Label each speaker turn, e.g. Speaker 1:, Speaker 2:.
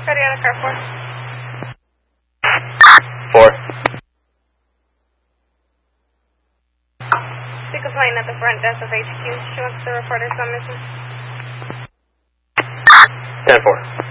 Speaker 1: Cody out of car
Speaker 2: 4. 4.
Speaker 1: Speaker's line at the front desk of HQ. She wants to report her son missing.
Speaker 2: 10-4.